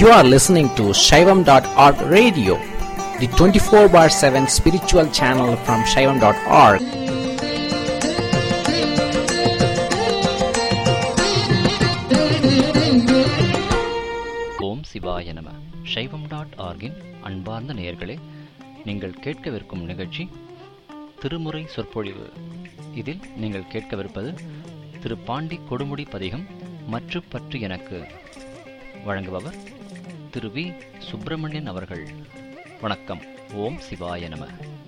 You are listening to Shaivam.org radio, the 24/7 spiritual channel from Shaivam.org. ஓம் சிவாய நம. Shaivam.org-இன் அன்பார்ந்த நேயர்களே, நீங்கள் கேட்கவிருக்கும் நிகழ்ச்சி திருமுறை சொற்பொழிவு. இதில் நீங்கள் கேட்கவிருப்பது திரு பாண்டி கொடுமுடி பதிகம் மற்று பற்று எனக்கு. வழங்குபவர் திரு வி. சுப்பிரமணியன் அவர்கள். வணக்கம். ஓம் சிவாய நம.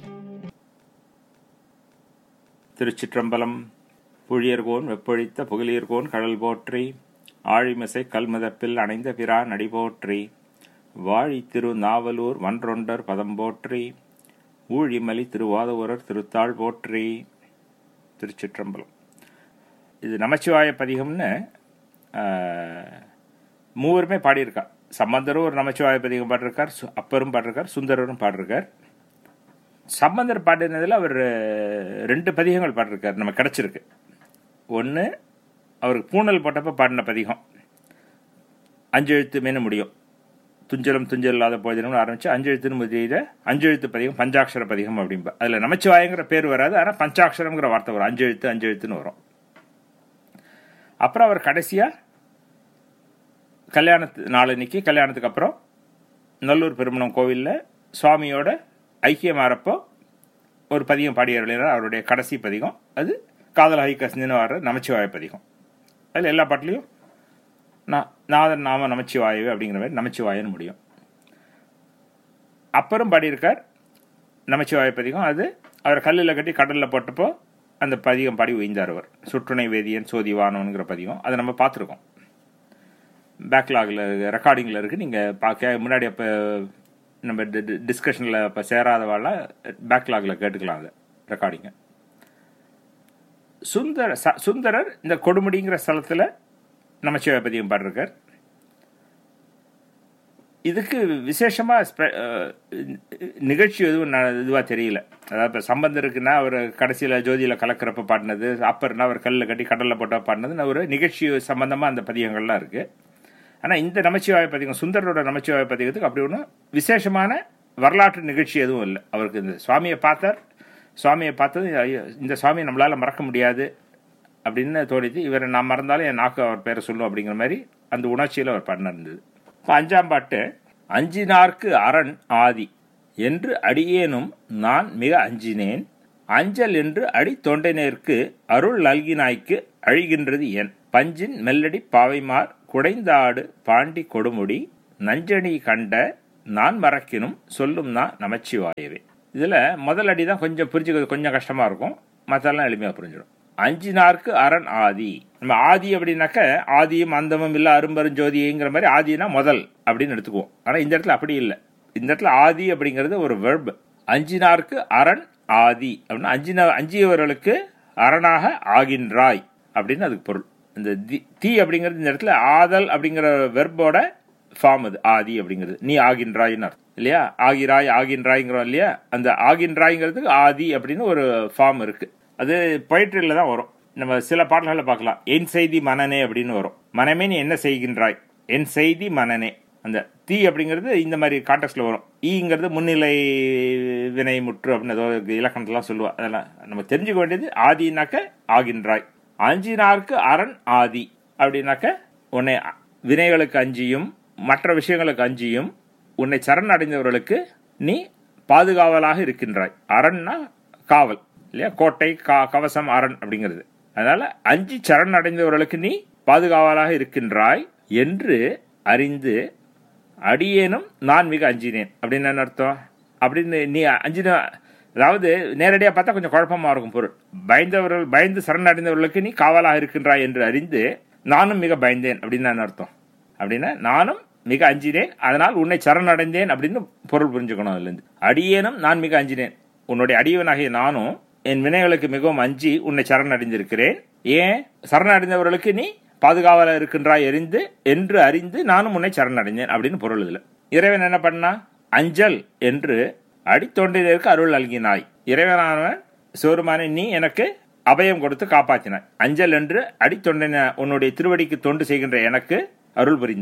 திருச்சிற்றம்பலம். புழியர்கோன் வெப்பொழித்த புகழியர்கோன் கடல் போற்றி, ஆழிமிசை கல்முதப்பில் அணைந்த பிரான் அடி போற்றி, வாழி திரு நாவலூர் வன்றொண்டர் பதம் போற்றி, ஊழிமலி திருவாதவூரர் திருத்தாள் போற்றி. திருச்சிற்றம்பலம். இது நமச்சிவாய பதிகம்னு மூவருமே பாடியிருக்கா. சம்பந்தரும் ஒரு நமச்சிவாய பதிகம் பாடிருக்கார், அப்பரும் பாடிருக்கார், சுந்தரரும் பாடிருக்கார். சம்பந்தர் பாடினதில் அவர் 2 பதிகங்கள் பாடிருக்கார், நமக்கு கிடச்சிருக்கு. ஒன்று அவருக்கு பூணல் போட்டப்போ பாடின பதிகம், 5 எழுத்துமேனு முடியும். துஞ்சலும் துஞ்சல் இல்லாத போதினும் ஆரம்பித்து 5 எழுத்துன்னு முடியிற 5 எழுத்து பதிகம், பஞ்சாட்சர பதிகம் அப்படின்பா. அதில் நமச்சிவாயங்கிற பேர் வராது, ஆனால் பஞ்சாட்சரங்கிற வார்த்தை வரும். 5 எழுத்து 5 எழுத்துன்னு வரும். அப்புறம் அவர் கடைசியாக நாளன்னைக்கு கல்யாணத்துக்கு அப்புறம் நல்லூர் பெருமணம் கோவிலில் சுவாமியோட ஐக்கியமாகறப்போ ஒரு பதிகம் பாடியவர். அவருடைய கடைசி பதிகம் அது காதல் ஹைகஸ்ன்னு வர்ற நமச்சிவாய பதிகம். அதில் எல்லா பாட்டிலையும் நாதன் நாம நமச்சிவாயவே அப்படிங்கிற மாதிரி நமச்சிவாயன்னு முடியும். அப்புறம் பாடியிருக்கார் நமச்சிவாய பதிகம். அது அவர் கல்லில் கட்டி கடலில் போட்டப்போ அந்த பதிகம் பாடி உய்ந்தார் அவர். சுற்றுணை வேதியன் சோதிவானவனுங்கிற பதிகம். அதை நம்ம பார்த்துருக்கோம், பேக்லாகில் ரெக்கார்டிங்கில் இருக்குது. நீங்கள் பார்க்க முன்னாடி அப்போ நம்ம டிஸ்கஷனில் இப்போ சேராதவாழ பேக்லாகில் கேட்டுக்கலாம் அதை ரெக்கார்டிங்க. சுந்தரர் இந்த கொடுமுடிங்கிற ஸ்தலத்தில் நமச்சிவாய பதிகம் பாடிருக்கார். இதுக்கு விசேஷமாக நிகழ்ச்சி எதுவும் இதுவாக தெரியல. அதாவது இப்போ சம்பந்தருக்குன்னா அவர் கடைசியில் ஜோதியில் கலக்கிறப்ப பாடினது, அப்பர்னா அவர் கல்லில் கட்டி கடலில் போட்டால் பாடினதுன்னு ஒரு நிகழ்ச்சி சம்பந்தமாக அந்த பதிகங்கள்லாம் இருக்குது. ஆனால் இந்த நமச்சிவாய பதிகம், சுந்தரோட நமச்சிவாய பதிகத்துக்கு அப்படி ஒன்றும் விசேஷமான வரலாற்று நிகழ்ச்சி எதுவும் இல்லை. அவருக்கு இந்த சுவாமியை பார்த்தது இந்த சுவாமியை நம்மளால் மறக்க முடியாது அப்படின்னு தோணித்து, இவரை நான் மறந்தாலும் என் நாக்கு அவர் பேரை சொல்லும் அப்படிங்கிற மாதிரி அந்த உணர்ச்சியில் அவர் பண்ணிருந்தது. இப்போ 5ஆம் பாட்டு, அஞ்சினார்க்கு அரண் ஆதி என்று அடியேனும் நான் மிக அஞ்சினேன், அஞ்சல் என்று அடி தொண்டைனேற்கு அருள் நல்கினாய்க்கு அழிகின்றது என், பஞ்சின் மெல்லடி பாவைமார் குடைந்தாடு பாண்டி கொடுமுடி நஞ்சணி கண்ட நான் மறக்கினும் சொல்லும் நான் நமச்சிவாயவே. இதில் முதல் அடி தான் கொஞ்சம் புரிஞ்சுக்கிறது கொஞ்சம் கஷ்டமாக இருக்கும், மற்றெல்லாம் எளிமையாக புரிஞ்சிடும். அஞ்சினார்க்கு அரண் ஆதி. நம்ம ஆதி அப்படின்னாக்க ஆதியும் அந்தமும் இல்லை அரும்பெருஞ்சோதிங்கிற மாதிரி ஆதினா முதல் அப்படின்னு எடுத்துக்குவோம். ஆனால் இந்த இடத்துல அப்படி இல்லை. இந்த இடத்துல ஆதி அப்படிங்கிறது ஒரு வெர்ப். அஞ்சினார்க்கு அரண் ஆதி அப்படின்னா அஞ்சியவர்களுக்கு அரணாக ஆகின்றாய் அப்படின்னு அதுக்கு பொருள். இந்த தீ அப்படிங்கிறது இந்த இடத்துல ஆதல் அப்படிங்கிற வெர்போட ஃபார்ம் அது. ஆதி அப்படிங்கிறது நீ ஆகின்றாய்ன்னு அர்த்தம் இல்லையா? ஆகிறாய் ஆகின்றாய்ங்கிறோம் இல்லையா? அந்த ஆகின்றாய்ங்கிறதுக்கு ஆதி அப்படின்னு ஒரு ஃபார்ம் இருக்கு. அது பொயிட்ரியில் தான் வரும். நம்ம சில பாடல்களை பார்க்கலாம். என் செய்தி மனனே அப்படின்னு வரும். மனமே நீ என்ன செய்கின்றாய், என் செய்தி மனனே. அந்த தீ அப்படிங்கிறது இந்த மாதிரி கான்டெக்ட்ல வரும். ஈங்கிறது முன்னிலை வினை முற்று அப்படின்னு ஏதோ இலக்கணத்தெல்லாம் சொல்லுவா. அதெல்லாம் நம்ம தெரிஞ்சுக்க வேண்டியது. ஆதினாக்க ஆகின்றாய். அஞ்சினார்க்கு அரண் ஆதி அப்படின்னாக்க உன்னை வினைகளுக்கு அஞ்சியும் மற்ற விஷயங்களுக்கு அஞ்சியும் உன்னை சரண் அடைந்தவர்களுக்கு நீ பாதுகாவலாக இருக்கின்றாய். அரண்னா காவல் இல்லையா? கோட்டை, கவசம், அரண் அப்படிங்கிறது. அதனால அஞ்சி சரண் அடைந்தவர்களுக்கு நீ பாதுகாவலாக இருக்கின்றாய் என்று அறிந்து அடியேனும் நான் மிக அஞ்சினேன் அப்படின்னு என்ன அர்த்தம்? அப்படின்னு நீ அஞ்சின, அதாவது நேரடியாக பார்த்தா கொஞ்சம் குழப்பமா இருக்கும் பொருள். பயந்து சரணடைந்தவர்களுக்கு நீ காவலாக இருக்கின்றாய் என்று அறிந்து நானும் மிக பயந்தேன் அப்படின்னு என்ன அர்த்தம்? அப்படின்னா நானும் மிக அஞ்சினேன், அதனால் உன்னை சரணடைந்தேன் அப்படின்னு பொருள் புரிஞ்சுக்கணும். அதுலேருந்து அடியேனும் நான் மிக அஞ்சினேன், உன்னுடைய அடியவனாகிய நானும் என் வினைகளுக்கு மிகவும் அஞ்சி உன்னை சரணடைந்திருக்கிறேன். ஏன் சரணடைந்தவர்களுக்கு நீ பாதுகாவலாக இருக்கின்றாய் என்று அறிந்து நானும் உன்னை சரணடைந்தேன் அப்படின்னு பொருள். இதில் இறைவன் என்ன பண்ணா? அஞ்சல் என்று அடித்தொண்டினருக்கு அருள் நல்கினாய். இறைவனானவன் சிவருமானே நீ எனக்கு அபயம் கொடுத்து காப்பாற்றினாய். அஞ்சல் என்று அடித்தொண்டின உன்னுடைய திருவடிக்கு தொண்டு செய்கின்ற எனக்கு அருள் புரிந்தாய்.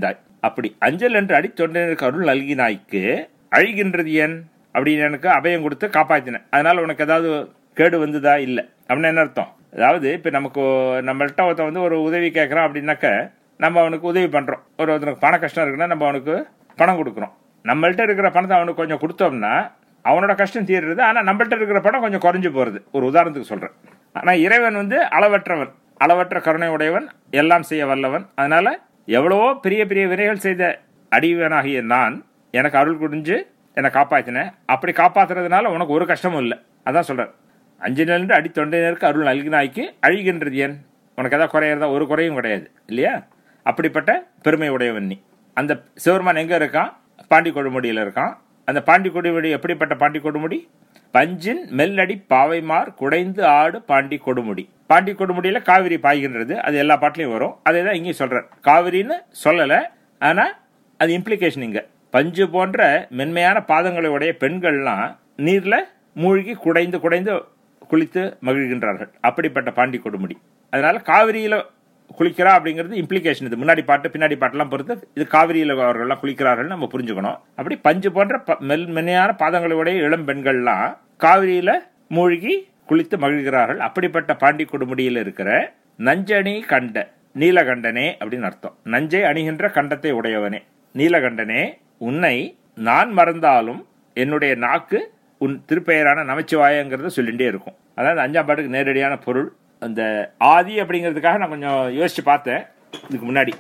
அப்படி அஞ்சல் என்று அடி தொண்டனுக்கு அருள் நல்கினாய்க்கு அழிகின்றது ஏன் அப்படின்னு எனக்கு அபயம் கொடுத்து காப்பாத்தினேன். அதனால உனக்கு ஏதாவது கேடு வந்துதா? இல்லை அப்படின்னு என்ன அர்த்தம்? அதாவது இப்ப நம்மள்கிட்ட ஒருத்தன் வந்து ஒரு உதவி கேட்கறான் அப்படின்னாக்க நம்ம அவனுக்கு உதவி பண்றோம். ஒருத்தனுக்கு பண கஷ்டம் இருக்குன்னா நம்ம அவனுக்கு பணம் கொடுக்குறோம். நம்மள்ட்ட இருக்கிற பணத்தை அவனுக்கு கொஞ்சம் கொடுத்தோம்னா அவனோட கஷ்டம் தீர்றது. ஆனா நம்மள்ட்ட இருக்கிற பணம் கொஞ்சம் குறைஞ்சு போறது. ஒரு உதாரணத்துக்கு சொல்றேன். ஆனா இறைவன் வந்து அளவற்றவன், அளவற்ற கருணை உடையவன், எல்லாம் செய்ய வல்லவன். அதனால எவ்வளவோ பெரிய பெரிய வினைகள் செய்த அடிவனாகிய நான் எனக்கு அருள் புரிஞ்சு என்னை காப்பாத்தினேன். அப்படி காப்பாத்துறதுனால உனக்கு ஒரு கஷ்டமும் இல்லை. அதான் சொல்றேன். அஞ்சு நின்று அடி தொண்டையினருக்கு அருள் நல்கினாய்க்கு அழிகின்றது ஏன்? உனக்கு ஏதாவது குறையிறதா? ஒரு குறையும் கிடையாது இல்லையா? அப்படிப்பட்ட பெருமை உடையவன் நீ. அந்த சிவருமான் எங்க இருக்கான்? பாண்டி கொடுமுடியில இருக்கான். அந்த பாண்டி கொடுமுடி எப்படிப்பட்ட பாண்டி கொடுமுடி? பஞ்சின் மெல்லடி பாவைமார் குடைந்து ஆடு பாண்டி கொடுமுடி. பாண்டி கொடுமுடியில காவிரி பாய்கின்றது. அது எல்லா பாட்டிலையும் வரும். அதே தான் இங்கேயும் சொல்றேன். காவிரின்னு சொல்லல, ஆனா அது இம்ப்ளிகேஷன். இங்க பஞ்சு போன்ற மென்மையான பாதங்களை உடைய பெண்கள்லாம் நீர்ல மூழ்கி குடைந்து குடைந்து குளித்து மகிழ்கின்றார்கள். அப்படிப்பட்ட பாண்டி கொடுமுடி. அதனால காவிரியில குளிக்கிறா அப்படிங்கிறது இம்ப்ளிகேஷன். இது முன்னாடி பாட்டு பின்னாடி பாட்டெல்லாம் பொறுத்து இது காவிரியில் அவர்கள்லாம் குளிக்கிறார்கள் நம்ம புரிஞ்சுக்கணும். அப்படி பஞ்சு போன்ற மென்மையான பாதங்களுடைய இளம் பெண்கள்லாம் காவிரியில மூழ்கி குளித்து மகிழ்கிறார்கள். அப்படிப்பட்ட பாண்டி கொடுமுடியில் இருக்கிற நஞ்சணி கண்ட நீலகண்டனே அப்படின்னு அர்த்தம். நஞ்சை அணிகின்ற கண்டத்தை உடையவனே நீலகண்டனே, உன்னை நான் மறந்தாலும் என்னுடைய நாக்கு உன் திருப்பெயரான நமச்சிவாயங்கிறத சொல்லிட்டே இருக்கும். அதாவது 5ஆம் பாட்டுக்கு நேரடியான பொருள். அந்த ஆதி அப்படிங்கிறதுக்காக நான் கொஞ்சம் யோசிச்சு பார்த்தேன் இதுக்கு முன்னாடி.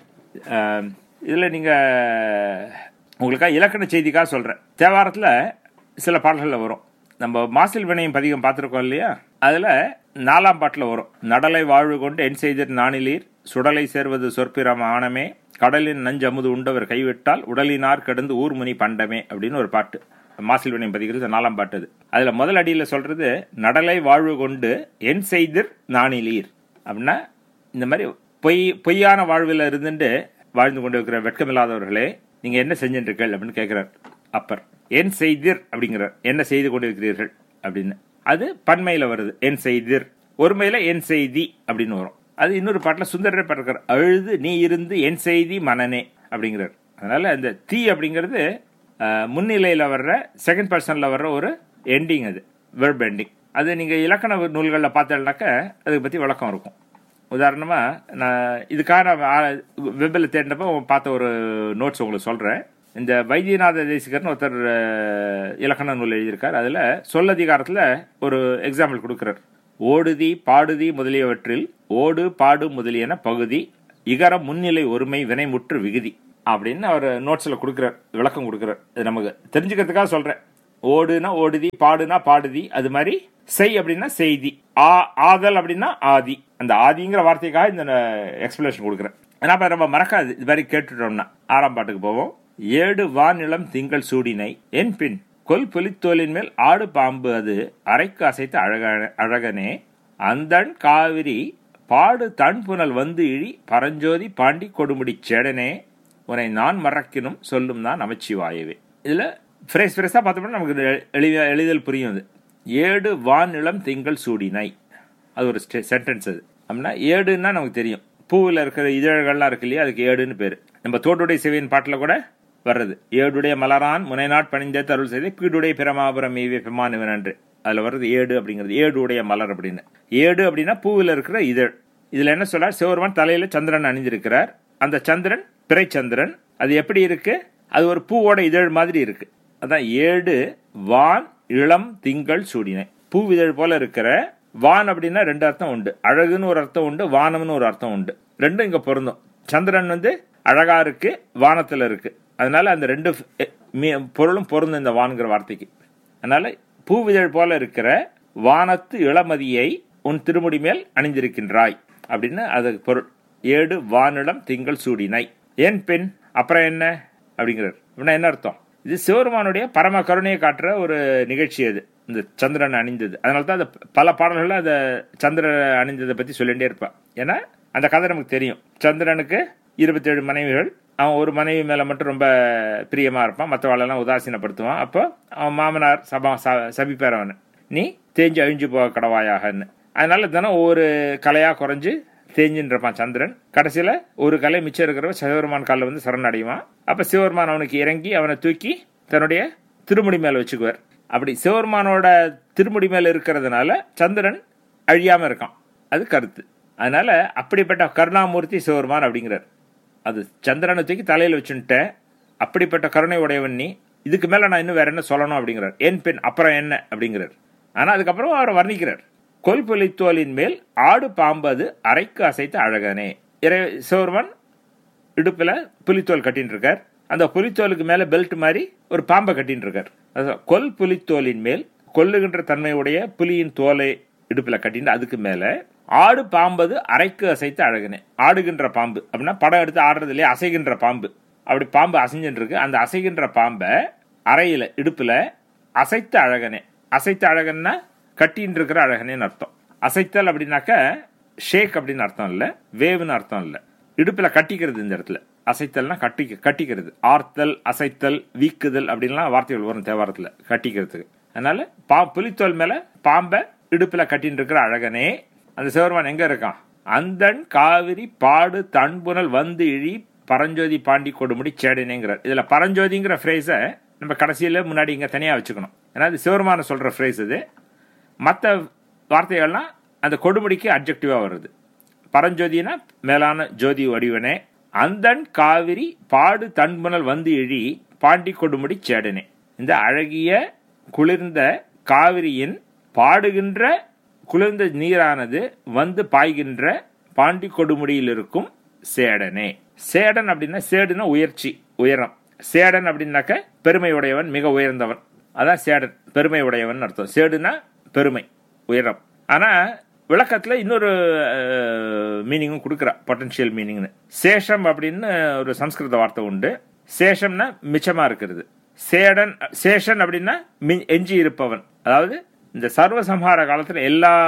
இதில் நீங்கள் உங்களுக்காக இலக்கண செய்திக்காக சொல்கிறேன். தேவாரத்தில் சில பாடல்களில் வரும். நம்ம மாசில் வினையும் பதிகம் பார்த்துருக்கோம் இல்லையா? அதில் 4ஆம் பாட்டில் வரும். நடலை வாழ்வு கொண்டு என் செய்தர் நானிலீர் சுடலை சேர்வது சொற்பிரம் ஆனமே கடலின் நஞ்சு அமுது உண்டவர் கைவிட்டால் உடலினார் கடந்து ஊர்முனி பண்டமே அப்படின்னு ஒரு பாட்டு. மாசில் வினை பதிகிறது 4ஆம் பாட்டு. அது அதுல முதல் அடியில் சொல்றது நடலை வாழ்வு கொண்டு என் செய்திர் நானிலீர் அப்படின்னா இந்த மாதிரி பொய்யான வாழ்வில் இருந்துட்டு வாழ்ந்து கொண்டு இருக்கிற வெட்கமில்லாதவர்களே நீங்க என்ன செஞ்சிருக்கீர்கள் அப்படின்னு கேட்கிறார் அப்பர். என் செய்திர் அப்படிங்கிறார். என்ன செய்து கொண்டிருக்கிறீர்கள் அப்படின்னு. அது பன்மையில வருது என் செய்திர். ஒருமையில என் செய்தி அப்படின்னு வரும். அது இன்னொரு பாட்டுல சுந்தரரை பாடுறார். அழுது நீ இருந்து என் செய்தி மனனே அப்படிங்கிறார். அதனால அந்த தீ அப்படிங்கிறது முன்னிலையில் வர்ற செகண்ட் பர்சன்ல வர்ற ஒரு எண்டிங். அது வெர்ப் எண்டிங். அது நீங்க இலக்கண நூல்களில் பார்த்தேன்னாக்க அதை பத்தி விளக்கம் இருக்கும். உதாரணமா நான் இதுக்காக வெப்பில் தேடினப்போ பார்த்த ஒரு நோட்ஸ் உங்களுக்கு சொல்றேன். இந்த வைத்தியநாத தேசிகர்னு ஒருத்தர் இலக்கண நூல் எழுதியிருக்கார். அதுல சொல்லதிகாரத்துல ஒரு எக்ஸாம்பிள் கொடுக்கிறார். ஓடுதி பாடுதி முதலியவற்றில் ஓடு பாடு முதலியன பகுதி இகர முன்னிலை ஒருமை வினைமுற்று விகுதி அப்படின்னு அவர் நோட்ஸ்ல கொடுக்கிறார், விளக்கம் கொடுக்கிறார். இது நமக்கு தெரிஞ்சுக்கிறதுக்காக சொல்றேன். ஓடுனா ஓடுதி, பாடுனா பாடுதி, அது மாதிரி செய் அப்படின்னா செய்தி, ஆதல் அப்படின்னா ஆதி. அந்த ஆதிங்கிற வார்த்தைக்காக இந்த எக்ஸ்பிளேஷன் கொடுக்குறேன். ஏன்னா நம்ம மறக்காது இது மாதிரி கேட்டுட்டோம்னா. 6ஆம் பாட்டுக்கு போவோம். ஏடு வானிலம் திங்கள் சூடினை என் பின் கொல் புலித்தோலின் மேல் ஆடு பாம்பு அது அரைக்கு அசைத்து அழகனே அந்தன் காவிரி பாடு தன் புனல் வந்து இழி பரஞ்சோதி பாண்டி கொடுமுடி சேடனே உன்னை நான் மறக்கினும் சொல்லும் தான் நமச்சிவாயவே. இதுல ஃப்ரேஸ் ஃப்ரேஸா பார்த்தோம்னா நமக்கு எளிதல் புரியும். அது ஏடு வானிலம் திங்கள் சூடினை அது ஒரு சென்டென்ஸ். அது அப்படின்னா ஏடுன்னா நமக்கு தெரியும். பூவில் இருக்கிற இதழ்கள்லாம் இருக்கு இல்லையா, அதுக்கு ஏடுன்னு பேரு. நம்ம தோட்டுடைய சிவையின் பாட்டில் கூட வர்றது ஏடுடைய மலரான் முனைநாட் பணிந்தே தருள் செய்து பீடுடைய பிரமாபுரம் ஈவே பெமானுவன் என்று அதுல வர்றது ஏடு அப்படிங்கிறது. ஏடுடைய மலர் அப்படின்னு. ஏடு அப்படின்னா பூவில் இருக்கிற இதழ். இதுல என்ன சொல்றார்? சிவருமான் தலையில சந்திரன் அணிந்திருக்கிறார். அந்த சந்திரன் பிறைச்சந்திரன். அது எப்படி இருக்கு? அது ஒரு பூவோட இதழ் மாதிரி இருக்கு. அதான் ஏடு வான் இளம் திங்கள் சூடினை. பூவிதழ் போல இருக்கிற வான் அப்படின்னா 2 அர்த்தம் உண்டு. அழகுன்னு ஒரு அர்த்தம் உண்டு, வானம்னு ஒரு அர்த்தம் உண்டு. ரெண்டும் இங்க பொருந்தும். சந்திரன் வந்து அழகா இருக்கு, வானத்துல இருக்கு. அதனால அந்த 2 பொருளும் பொருந்தும் இந்த வான்கிற வார்த்தைக்கு. அதனால பூவிதழ் போல இருக்கிற வானத்து இளமதியை உன் திருமுடி மேல் அணிந்திருக்கின்றாய் அப்படின்னு அதுக்கு பொருள். ஏடு வானிடம் திங்கள் சூடினை ஏன் பெண் அப்புறம் என்ன அப்படிங்கிறார். அப்படின்னா என்ன அர்த்தம்? இது சிவருமானுடைய பரம கருணையை காட்டுற ஒரு நிகழ்ச்சி. அது இந்த சந்திரன் அணிந்தது. அதனால்தான் அந்த பல பாடல்கள் அந்த சந்திரன் அணிந்ததை பத்தி சொல்லிட்டே இருப்பான். ஏன்னா அந்த கதை நமக்கு தெரியும். சந்திரனுக்கு 27 மனைவிகள். அவன் ஒரு மனைவி மேல மட்டும் ரொம்ப பிரியமா இருப்பான், மற்றவாளெல்லாம் உதாசீனப்படுத்துவான். அப்போ அவன் மாமனார் சபிப்பார் அவன், நீ தேஞ்சு அழிஞ்சு போக கடவாயாகன்னு. அதனால தினம் ஒவ்வொரு கலையா குறைஞ்சு தேஞ்சின்னு இருப்பான் சந்திரன். கடைசியில ஒரு கலை மிச்சம் இருக்கிறவன் சிவபெருமான் காலில் வந்து சரணடைவான். அப்ப சிவபெருமான் அவனுக்கு இறங்கி அவனை தூக்கி தன்னுடைய திருமுடி மேல வச்சுக்குவார். அப்படி சிவபெருமானோட திருமுடி மேல இருக்கிறதுனால சந்திரன் அழியாம இருக்கான், அது கருத்து. அதனால அப்படிப்பட்ட கருணாமூர்த்தி சிவபெருமான் அப்படிங்கிறார். அது சந்திரனை தூக்கி தலையில வச்சுட்ட, அப்படிப்பட்ட கருணை உடையவன் நீ, இதுக்கு மேல நான் இன்னும் வேற என்ன சொல்லணும் அப்படிங்கிறார். என் பெண் அப்புறம் என்ன அப்படிங்கிறார். ஆனா அதுக்கப்புறம் அவரை வர்ணிக்கிறார். கொல் புலித்தோலின் மேல் ஆடு பாம்பது அரைக்கு அசைத்த அழகனே. சிவபெருமான் இடுப்புல புலித்தோல் கட்டின்னு இருக்கார். அந்த புலித்தோலுக்கு மேல பெல்ட் மாதிரி ஒரு பாம்பை கட்டின்னு இருக்கார். கொல் புலித்தோலின் மேல், கொல்லுகின்ற தன்மையுடைய புலியின் தோலை இடுப்புல கட்டின்னு அதுக்கு மேல ஆடு பாம்பது அரைக்கு அசைத்த அழகனே. ஆடுகின்ற பாம்பு அப்படின்னா படம் எடுத்து ஆடுறது இல்லையா, அசைகின்ற பாம்பு. அப்படி பாம்பு அசைஞ்சுட்டு இருக்கு. அந்த அசைகின்ற பாம்பை அறையில இடுப்புல அசைத்த அழகனே. அசைத்த அழகன்னா கட்டின்னு இருக்கிற அழகனேன்னு அர்த்தம். அசைத்தல் அப்படின்னாக்க ஷேக் அப்படின்னு அர்த்தம் இல்ல, வேவ்னு அர்த்தம் இல்ல. இடுப்புல கட்டிக்கிறது இந்த இடத்துல. அசைத்தல்னா கட்டிக்கிறது. ஆர்த்தல், அசைத்தல், வீக்குதல் அப்படின்லாம் வார்த்தைகள் வரும் தேவாரத்துல கட்டிக்கிறதுக்கு. அதனால புலித்தோல் மேல பாம்பை இடுப்புல கட்டின்னு இருக்கிற அழகனே. அந்த சிவபெருமான் எங்க இருக்கான்? அந்தன் காவிரி பாடு தன்புணல் வந்து இழி பரஞ்சோதி பாண்டி கொடுமுடி சேடனேங்கிறார். இதுல பரஞ்சோதிங்கிற ஃப்ரேஸ நம்ம கடைசியில முன்னாடி இங்க தனியா வச்சுக்கணும். ஏன்னா அது சிவபெருமான சொல்ற ஃப்ரேஸ். இது மற்ற வார்த்தைகள்லாம் அந்த கொடுமுடிக்கு அப்ஜெக்டிவா வருது. பரஞ்சோதினா மேலான ஜோதி வடிவனே. அந்தன் காவிரி பாடு தன்புணல் வந்து இழி பாண்டி கொடுமுடி சேடனே. இந்த அழகிய குளிர்ந்த காவிரியின் பாடுகின்ற குளிர்ந்த நீரானது வந்து பாய்கின்ற பாண்டி கொடுமுடியில் இருக்கும் சேடனே. சேடன் அப்படின்னா, சேடுனா உயர்ச்சி, உயரம். சேடன் அப்படின்னாக்க பெருமை உடையவன், மிக உயர்ந்தவன். அதான் சேடன், பெருமை உடையவன் அர்த்தம். சேடுனா பெருமை, உயரம். ஆனா விளக்கத்துல இன்னொரு மீனிங்கும் கொடுக்குறா, பொட்டன்ஷியல் மீனிங்னு. சேஷம் அப்படின்னு ஒரு சம்ஸ்கிருத வார்த்தை உண்டு. சேஷம்னா மிச்சமா இருக்கிறது. சேஷன் அப்படின்னா எஞ்சி இருப்பவன். அதாவது இந்த சர்வசம்ஹார காலத்துல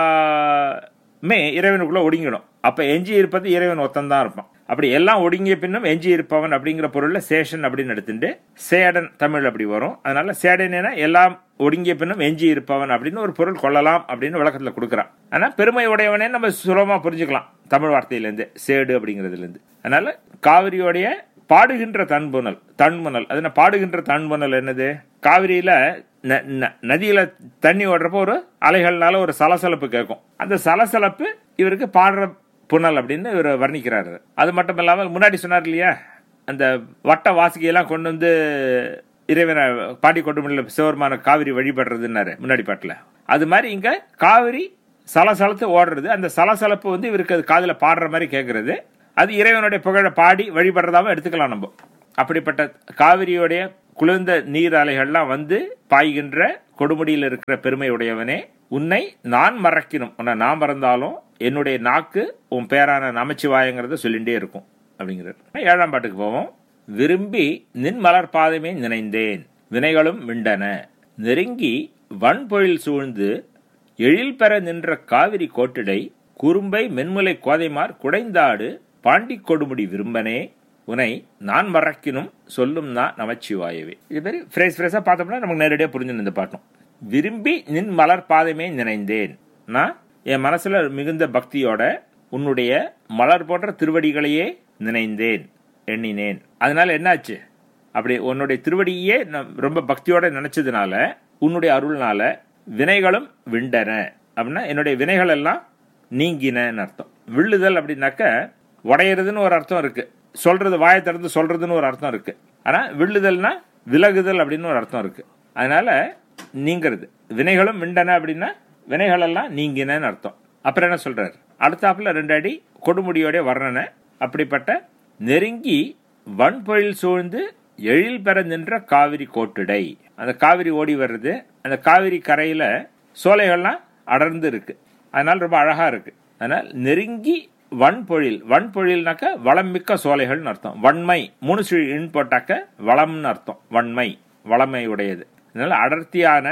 எல்லாமே இறைவனுக்குள்ள ஒடுங்கிடும். அப்ப எஞ்சி இருப்பது இறைவன் ஒத்தந்தான் இருப்பான். அப்படி எல்லாம் ஒடுங்கிய பின்னும் எஞ்சி இருப்பவன் அப்படிங்கிற பொருள்ல சேஷன் அப்படின்னு எடுத்துட்டு சேடன் தமிழ் அப்படி வரும். அதனால சேடனா எல்லாம் ஒடுங்கிய பின்னும் எஞ்சி இருப்பவன் அப்படின்னு ஒரு பொருள் கொள்ளலாம் அப்படின்னு விளக்கத்துல கொடுக்குறான். ஆனா பெருமை உடையவனே நம்ம சுலபமா புரிஞ்சுக்கலாம் தமிழ் வார்த்தையில இருந்து, சேடு அப்படிங்கிறதுல இருந்து. அதனால காவிரியோடைய பாடுகின்ற தன்முனல். அது பாடுகின்ற தன்முனல் என்னது? காவிரியில நதியில தண்ணி ஓடுறப்போ ஒரு அலைகள்னால ஒரு சலசலப்பு கேட்கும். அந்த சலசலப்பு இவருக்கு பாடுற புனல் அப்படின்னு இவர் வர்ணிக்கிறாரு. அது மட்டும் இல்லாமல் முன்னாடி சொன்னார் இல்லையா, அந்த வட்ட வாசிகையெல்லாம் கொண்டு வந்து இறைவனை பாடி கொண்டு முடியல சிவபெருமான காவிரி வழிபடுறதுன்னாரு முன்னாடி பாட்டுல. அது மாதிரி இங்க காவிரி சலசலத்து ஓடுறது. அந்த சலசலப்பு வந்து இவருக்கு அது காதுல பாடுற மாதிரி கேட்கறது. அது இறைவனுடைய புகழ பாடி வழிபடுறதாவும் எடுத்துக்கலாம் நம்ம. அப்படிப்பட்ட காவிரியோடைய குளிர்ந்த நீர் அலைகள்லாம் வந்து பாய்கின்ற கொடுமுடியில் இருக்கிற பெருமை உடையவனே, உன்னை நான் மறக்கணும். உன்னை நான் மறந்தாலும் என்னுடைய நாக்கு உன் பேரான நமச்சிவாயங்கிறத சொல்லிட்டே இருக்கும் அப்படிங்கிறார். 7ஆம் பாட்டுக்கு போவோம். விரும்பி நின் மலர் பாதமே நினைந்தேன், வினைகளும் மிண்டன, நெருங்கி வன்பொழில் சூழ்ந்து எழில் பெற நின்ற காவிரி கோட்டிடை, குறும்பை மென்முலை கோதைமார் குடைந்தாடு பாண்டி கொடுமுடி விரும்பனே, உனை நான் மறக்கினும் சொல்லும் நான் நமச்சிவாயவே. இது மாதிரி ஃப்ரேஸா பார்த்தோம்னா நமக்கு நேரடியாக புரிஞ்சுன்னு இந்த பாட்டும். விரும்பி நின் மலர் பாதமே நினைந்தேன், நான் என் மனசுல மிகுந்த பக்தியோட உன்னுடைய மலர் போன்ற திருவடிகளையே நினைந்தேன், எண்ணினேன். அதனால என்னாச்சு? அப்படி உன்னுடைய திருவடியே ரொம்ப பக்தியோட நினைச்சதுனால, உன்னுடைய அருள்னால வினைகளும் விண்டன. அப்படின்னா என்னுடைய வினைகள் எல்லாம் நீங்கினன்னு அர்த்தம். விழுதல் அப்படின்னாக்க உடையிறதுன்னு ஒரு அர்த்தம் இருக்கு, சொல்றது வாயை திறந்து சொல்றதுன்னு ஒரு அர்த்தம் இருக்கு. ஆனா விழுதல்னா விலகுதல் அப்படின்னு ஒரு அர்த்தம் இருக்கு. அதனால நீங்கிறது. வினைகளும் விண்டன அப்படின்னா வினைகள் எல்லாம் நீங்கினன்னு அர்த்தம். அப்புறம் என்ன சொல்றாரு? அடுத்தாப்புல 2 அடி கொடுமுடியோட வர்ணனை. அப்படிப்பட்ட நெருங்கி வன்பொழில் சூழ்ந்து எழில் பெற நின்ற காவிரி கோட்டிடை. அந்த காவிரி ஓடி வர்றது, அந்த காவிரி கரையில சோலைகள்லாம் அடர்ந்து இருக்கு. அதனால ரொம்ப அழகா இருக்கு. அதனால நெருங்கி வன்பொழில், வன்பொழில்னாக்க வளம் மிக்க சோலைகள்னு அர்த்தம். வன்மை 3 சுழி போட்டாக்க வளம்னு அர்த்தம். வன்மை வளமை உடையது. அதனால அடர்த்தியான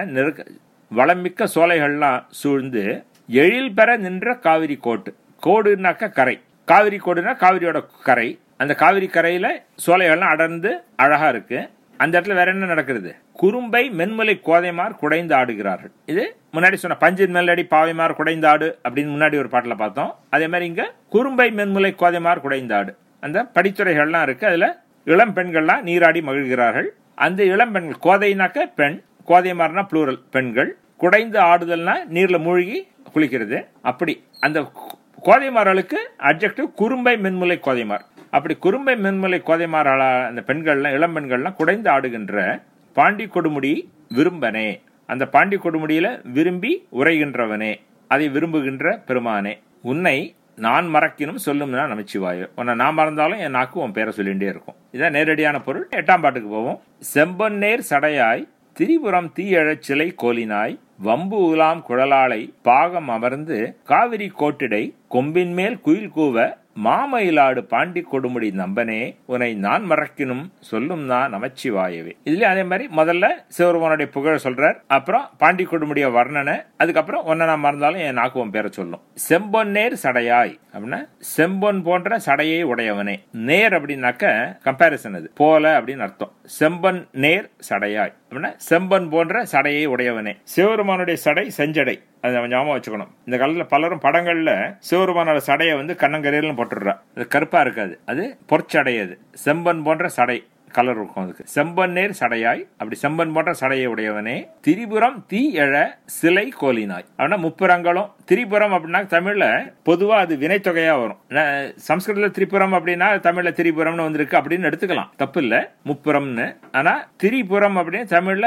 வளமிக்க சோலைகள்லாம் சூழ்ந்து எழில் பெற நின்ற காவிரி கோட்டு. கோடுனாக்க கரை, காவிரி கோடுனா காவிரியோட கரை. அந்த காவிரி கரையில சோலைகள்லாம் அடர்ந்து அழகா இருக்கு. அந்த இடத்துல வேற என்ன நடக்கிறது? குறும்பை மென்முலை கோதைமார் குடைந்து ஆடுகிறார்கள். இது முன்னாடி சொன்ன பஞ்சின் மெல்லடி பாவைமார் குடைந்தாடு அப்படின்னு முன்னாடி ஒரு பாட்டுல பார்த்தோம். அதே மாதிரி இங்க குறும்பை மென்முலை கோதைமார் குடைந்தாடு, அந்த படித்துறைகள்லாம் இருக்கு. அதுல இளம் பெண்கள்லாம் நீராடி மகிழ்கிறார்கள். அந்த இளம் பெண்கள், கோதைனாக்க பெண், கோதைமார்னா ப்ளூரல் பெண்கள், குடைந்து ஆடுதல்னா நீர்ல மூழ்கி குளிக்கிறது. அப்படி அந்த கோதைமார்களுக்கு அட்ஜெக்டிவ் குறும்பை மென்முலை கோதைமார். அப்படி குறும்பை மென்முலை கோதைமார் அந்த பெண்கள்லாம் இளம் பெண்கள்லாம் குடைந்து ஆடுகின்ற பாண்டி கொடுமுடி விரும்பனே, அந்த பாண்டி கொடுமுடியில விரும்பி உரைகின்றவனே, அதை விரும்புகின்ற பெருமானே, உன்னை நான் மறக்கினும் சொல்லும்னா நமச்சிவாய. உன்னை நான் மறந்தாலும் என் நாக்கு உன் பேரை சொல்லிகிட்டே இருக்கும். இதான் நேரடியான பொருள். 8ஆம் பாட்டுக்கு போவோம். செம்பொன்னேர் சடையாய் திரிபுரம் தீயழச் சிலை கோலினாய் வம்பு உலாம் குழலாளை பாகம் அமர்ந்து காவிரி கோட்டிடை கொம்பின் மேல் குயில் கூவ மாமயிலாடு பாண்டி கொடுமுடி நம்பனே, உன்னை நான் மறக்கினும் சொல்லும் நான் நமச்சிவாயவே. இதுல அதே மாதிரி முதல்ல சிவருமானுடைய புகழ சொல்றார், அப்புறம் பாண்டி கொடுமுடிய வர்ணனை, அதுக்கப்புறம் உன்னை நான் மறந்தாலும் என் நாக்கு உன் பேரை சொல்லும். செம்பொன்னேர் சடையாய் அப்படின்னா செம்பொன் போன்ற சடையை உடையவனே. நேர் அப்படின்னாக்க கம்பாரிசன், அது போல அப்படின்னு அர்த்தம். செம்பொன் நேர் சடையாய் அப்படின்னா செம்பொன் போன்ற சடையை உடையவனே. சிவருமானுடைய சடை செஞ்சடை, அதை ஞாபகம் வச்சுக்கணும். இந்த காலத்துல பலரும் படங்கள்ல சிவருமானோட சடையை கண்ணங்கரையிலும் போட்டுடுறா. அது கருப்பா இருக்காது, அது பொற்சடை. அது செம்பன் போன்ற சடை கலர் இருக்கும். அதுக்கு செம்பன் நேர் சடையாய், அப்படி செம்பன் போன்ற சடையை உடையவனே. திரிபுரம் தீ எழ சிலை கோலினாய் அப்படின்னா முப்புறங்களும். திரிபுரம் அப்படின்னா தமிழ்ல பொதுவா அது வினைத்தொகையா வரும். சம்ஸ்கிருதத்துல திரிபுரம் அப்படின்னா தமிழ்ல திரிபுரம்னு வந்திருக்கு அப்படின்னு எடுத்துக்கலாம், தப்பு இல்ல, முப்புறம்னு. ஆனா திரிபுரம் அப்படின்னு தமிழ்ல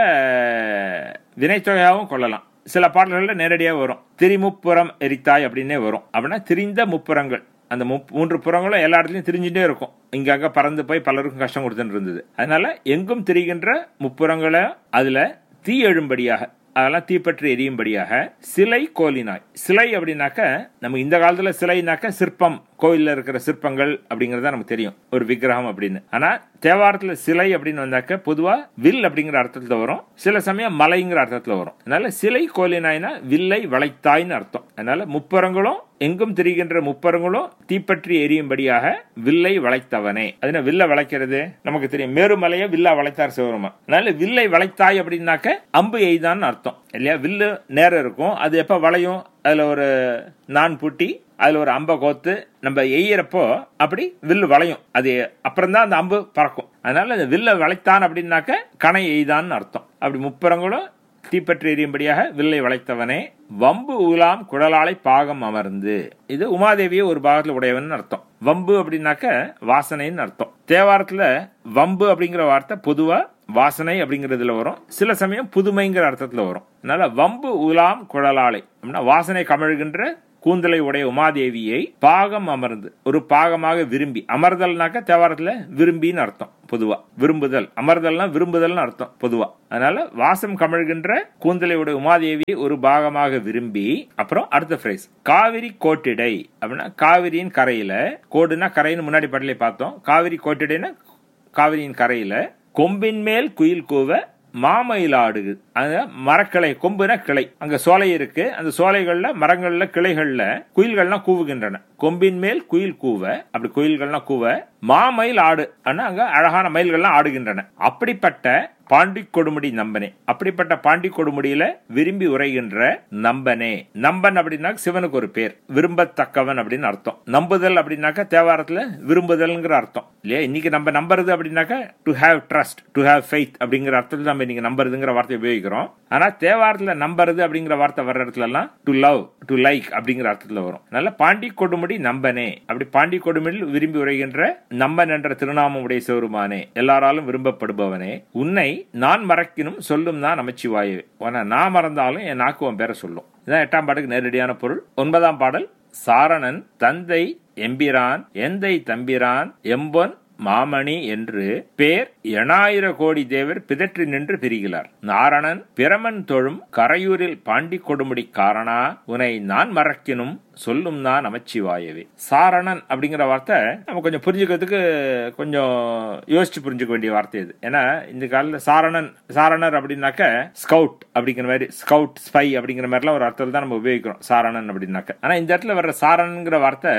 வினைத்தொகையாவும் கொள்ளலாம். சில பாடல்கள்ல நேரடியா வரும், திரிமுப்புறம் எரித்தாய் அப்படின்னே வரும். அப்படின்னா திரிந்த முப்புறங்கள், அந்த 3 புறங்களும் எல்லா இடத்துலயும் திரிஞ்சுட்டே இருக்கும். இங்க அங்க பறந்து போய் பலருக்கும் கஷ்டம் கொடுத்துட்டு இருந்தது. அதனால எங்கும் திரிகின்ற முப்புறங்களை அதுல தீ எழும்படியாக, அதெல்லாம் தீப்பற்றி எரியும்படியாக சிலை கோலினாய். சிலை அப்படின்னாக்க நம்ம இந்த காலத்துல சிலைனாக்க சிற்பம், கோயில்ல இருக்கிற சிற்பங்கள் அப்படிங்கறத நமக்கு தெரியும், ஒரு விக்கிரகம் அப்படின்னு. ஆனா தேவாரத்துல சிலை அப்படின்னு வந்தாக்க பொதுவா வில் அப்படிங்கிற அர்த்தத்துல வரும், சில சமயம் மலைங்கிற அர்த்தத்துல வரும். அதனால சிலை கோலினாய்னா வில்லை வளைத்தாய்னு அர்த்தம். அதனால முப்புறங்களும் எங்கும் திரிகின்ற முப்பரங்களும் தீப்பற்றி எரியும்படியாக வில்லை வளைத்தவனே. அதனால வில்லை வளைக்கிறது நமக்கு தெரியும், மேருமலையை வில்லா வளைத்தார் சிவருமான். அதனால வில்லை வளைத்தாய் அப்படின்னாக்க அம்பு எய்தான்னு அர்த்தம் இல்லையா. வில்லு நேரம் இருக்கும், அது எப்ப வளையும், அதுல ஒரு நான் பூட்டி அதுல ஒரு அம்பை கோத்து நம்ம எய்யறப்போ அப்படி வில்லு வளையும், அது அப்புறம் தான் அந்த அம்பு பறக்கும். அதனால அந்த வில்லை வளைத்தான் அப்படின்னாக்க கணை எய்தான்னு அர்த்தம். அப்படி முப்பரங்களும் தீப்பற்றி எரியும்படியாக வில்லை வளைத்தவனே. வம்பு உலாம் குழலாளை பாகம் அமர்ந்து, இது உமாதேவியை ஒரு பாகத்துல உடையவன் அர்த்தம். வம்பு அப்படின்னாக்க வாசனைன்னு அர்த்தம். தேவாரத்துல வம்பு அப்படிங்கிற வார்த்தை பொதுவா வாசனை அப்படிங்கறதுல வரும், சில சமயம் புதுமைங்கிற அர்த்தத்துல வரும். அதனால வம்பு உலாம் குழலாளை அப்படின்னா வாசனை கமழ்கின்ற கூந்தலை உடைய உமாதேவியை பாகம் அமர்ந்து, ஒரு பாகமாக விரும்பி. அமர்தல்னாக்க தேவாரத்துல விரும்பின்னு அர்த்தம் பொதுவா, விரும்புதல். அமர்தல்னா விரும்புதல்னு அர்த்தம் பொதுவா. அதனால வாசம் கமழ்கின்ற கூந்தலை உடைய உமாதேவியை ஒரு பாகமாக விரும்பி. அப்புறம் அடுத்த பிரைஸ் காவிரி கோட்டிடை அப்படின்னா காவிரியின் கரையில, கோடுனா கரைன்னு முன்னாடி பாட்டிலே பார்த்தோம், காவிரி கோட்டிடைன்னா காவிரியின் கரையில கொம்பின் மேல் குயில் கூவ மாமயிலாடு, மரக்கிளை, கொம்புனா கிளை, அங்க சோலை இருக்கு, அந்த சோலைகள்ல மரங்கள்ல கிளைகள்ல குயில்கள்லாம் கூவுகின்றன. கொம்பின் மேல் குயில் கூவ, அப்படி குயில்கள்லாம் கூவ மாமயில் ஆடு, அங்க அழகான மயில்கள்லாம் ஆடுகின்றன. அப்படிப்பட்ட பாண்டி கொடுமுடி நம்பனே, அப்படிப்பட்ட பாண்டி கொடுமுடியில விரும்பி உரைகின்ற நம்பனே. நம்பன் அப்படின்னா சிவனுக்கு ஒரு பேர், விரும்பத்தக்கவன் அப்படின்னு அர்த்தம். நம்புதல் அப்படின்னாக்க தேவாரத்துல விரும்புதல்ங்கிற அர்த்தம் இல்லையா. இன்னைக்கு நம்ம நம்புறது அப்படின்னாக்க to have trust, to have faith அப்படிங்கிற அர்த்தத்தில் நம்ம இன்னைக்கு நம்புறதுங்கிற வார்த்தை உபயோகிக்கிறோம். ஆனா தேவாரத்துல நம்புறது அப்படிங்கிற வார்த்தை வர்ற இடத்துல எல்லாம் டு லவ், டு லைக் அப்படிங்கிற அர்த்தத்துல வரும். அதனால பாண்டி கொடுமுடி நம்பனே, அப்படி பாண்டி கொடுமுடியில் விரும்பி உரைகின்ற நம்பன் என்ற திருநாமம் உடைய சிவருமானே, எல்லாராலும் விரும்பப்படுபவனே, உன்னை நான் மறக்கினும் சொல்லும் தான் நமச்சிவாயவே. நான் மறந்தாலும் என் நாக்கு உன் பேரை சொல்லும். இதான் 8ஆம் பாட்டுக்கு நேரடியான பொருள். 9ஆம் பாடல் சாரணன் தந்தை எம்பிரான் எந்தை தம்பிரான் எம்பொன் மாமணி என்று பேர் 8000 கோடி தேவர் பிதற்றி நின்று பிரிகிறார். நாரணன் பிரமன் தொழும் கரையூரில் பாண்டி கொடுமுடி காரணா, உன்னை நான் மறக்கினும் சொல்லும் தான் நமச்சிவாயவே. சாரணன் அப்படிங்கிற வார்த்தை நம்ம கொஞ்சம் புரிஞ்சுக்கிறதுக்கு கொஞ்சம் யோசிச்சு புரிஞ்சுக்க வேண்டிய வார்த்தை இது. ஏன்னா இந்த காலத்துல சாரணர் அப்படின்னாக்க ஸ்கவுட் அப்படிங்கிற மாதிரி, ஸ்கவுட் ஸ்பை அப்படிங்கிற மாதிரிலாம் ஒரு அர்த்தத்தில் தான் நம்ம உபயோகிக்கிறோம் சாரணன் அப்படின்னாக்க. ஆனா இந்த இடத்துல வர்ற சாரணன்கிற வார்த்தை